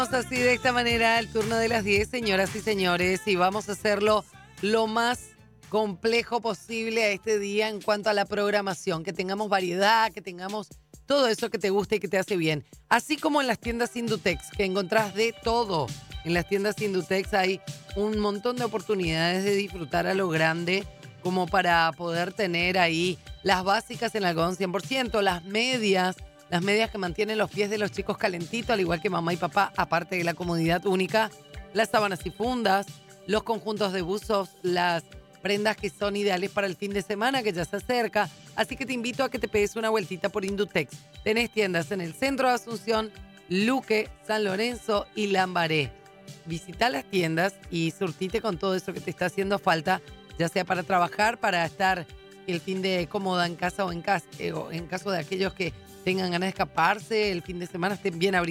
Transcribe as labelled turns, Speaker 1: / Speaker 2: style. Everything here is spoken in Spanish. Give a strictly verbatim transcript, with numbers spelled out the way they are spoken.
Speaker 1: Así de esta manera el turno de las diez, señoras y señores, y vamos a hacerlo lo más complejo posible a este día en cuanto a la programación, que tengamos variedad, que tengamos todo eso que te gusta y que te hace bien. Así como en las tiendas Indutex, que encontrás de todo. En las tiendas Indutex hay un montón de oportunidades de disfrutar a lo grande, como para poder tener ahí las básicas en algodón cien por ciento, las medias, las medias que mantienen los pies de los chicos calentitos, al igual que mamá y papá, aparte de la comodidad única, las sábanas y fundas, los conjuntos de buzos, las prendas que son ideales para el fin de semana que ya se acerca. Así que te invito a que te pegues una vueltita por Indutex. Tenés tiendas en el centro de Asunción, Luque, San Lorenzo y Lambaré. Visita las tiendas y surtite con todo eso que te está haciendo falta, ya sea para trabajar, para estar el fin de cómoda en casa o en, casa, eh, o en caso de aquellos que tengan ganas de escaparse, el fin de semana estén bien abrigados.